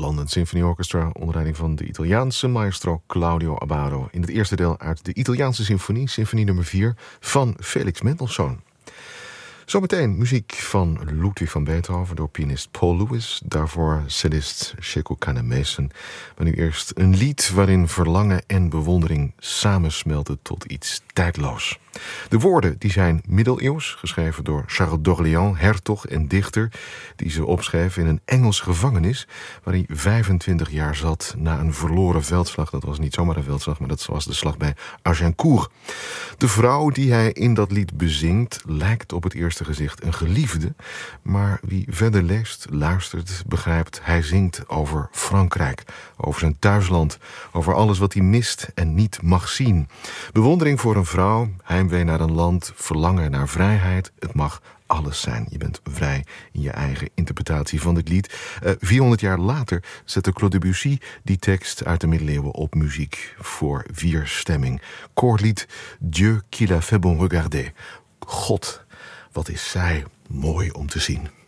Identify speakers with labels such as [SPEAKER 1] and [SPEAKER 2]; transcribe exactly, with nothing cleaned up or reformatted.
[SPEAKER 1] London Symphony Orchestra onder leiding van de Italiaanse maestro Claudio Abbado in het eerste deel uit de Italiaanse symfonie, symfonie nummer vier van Felix Mendelssohn. Zometeen muziek van Ludwig van Beethoven door pianist Paul Lewis. Daarvoor cellist Sheku Kanneh-Mason. Maar nu eerst een lied waarin verlangen en bewondering samensmelten tot iets tijdloos. De woorden die zijn middeleeuws, geschreven door Charles d'Orléans, hertog en dichter, die ze opschreef in een Engelse gevangenis waar hij vijfentwintig jaar zat na een verloren veldslag. Dat was niet zomaar een veldslag, maar dat was de slag bij Agincourt. De vrouw die hij in dat lied bezingt lijkt op het eerste gezicht een geliefde, maar wie verder leest, luistert, begrijpt, hij zingt over Frankrijk, over zijn thuisland, over alles wat hij mist en niet mag zien. Bewondering voor een vrouw, heimwee naar een land, verlangen naar vrijheid, het mag alles zijn. Je bent vrij in je eigen interpretatie van dit lied. Uh, vierhonderd jaar later zette Claude Debussy die tekst uit de middeleeuwen op muziek voor vierstemming. Koorlied Dieu qui l'a fait bon regarder. God, wat is zij mooi om te zien.